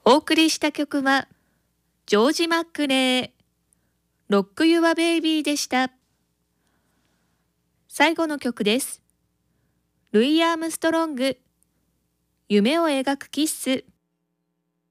お送りした曲は、ジョージ・マックレー、ロック・ユア・ベイビーでした。最後の曲です。ルイ・アームストロング、夢を描くキッス。